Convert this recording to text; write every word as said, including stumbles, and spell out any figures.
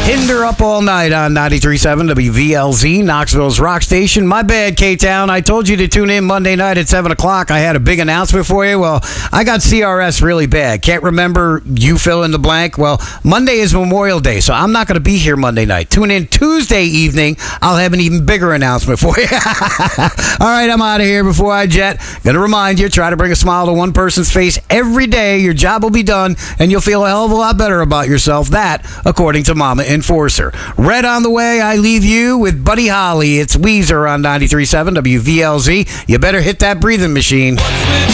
Hinder Up All Night on ninety-three point seven W V L Z, Knoxville's rock station. My bad, K-Town. I told you to tune in Monday night at seven o'clock. I had a big announcement for you. Well, I got C R S really bad. Can't remember, you fill in the blank. Well, Monday is Memorial Day, so I'm not going to be here Monday night. Tune in Tuesday evening. I'll have an even bigger announcement for you. All right, I'm out of here before I jet. Going to remind you, try to bring a smile to one person's face every day. Your job will be done, and you'll feel a hell of a lot better about yourself. That, according to Mama Enforcer. Red on the way, I leave you with Buddy Holly. It's Weezer on ninety-three point seven W V L Z. You better hit that breathing machine.